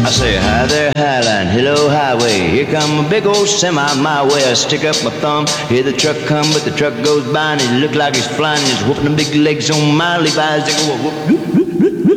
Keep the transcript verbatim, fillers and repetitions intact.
I say, hi there, Highline, hello, highway. Here come a big old semi my way. I stick up my thumb, hear the truck come, but the truck goes by and it look like he's flying. He's whooping the big legs on my Levi's. They go whoop, whoop, whoop.